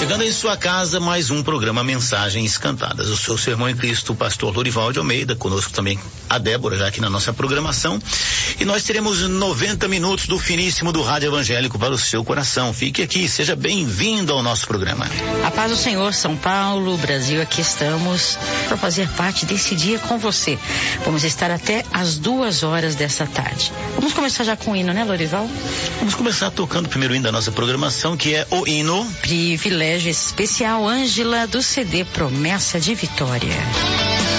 Chegando em sua casa, mais um programa Mensagens Cantadas. O seu Sermão em Cristo, o pastor Lorival de Almeida, conosco também a Débora, já aqui na nossa programação. E nós teremos 90 minutos do finíssimo do Rádio Evangélico para o seu coração. Fique aqui, seja bem-vindo ao nosso programa. A paz do Senhor, São Paulo, Brasil, aqui estamos para fazer parte desse dia com você. Vamos estar até às 2h dessa tarde. Vamos começar já com o hino, né, Lorival? Vamos começar tocando o primeiro hino da nossa programação, que é o hino Privilégio Especial Ângela, do CD Promessa de Vitória.